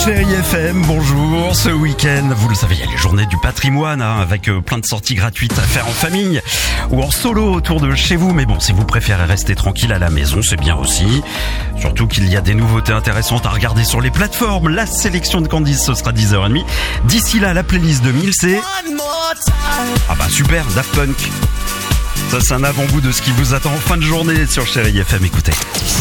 Chérie FM, bonjour. Ce week-end, vous le savez, il y a les journées du patrimoine avec plein de sorties gratuites à faire en famille ou en solo autour de chez vous. Mais bon, si vous préférez rester tranquille à la maison, c'est bien aussi. Surtout qu'il y a des nouveautés intéressantes à regarder sur les plateformes. La sélection de Candice, ce sera 10h30. D'ici là, la playlist de 1000, c'est... Ah bah super, Daft Punk. Ça, c'est un avant-goût de ce qui vous attend en fin de journée sur Chérie FM. Écoutez.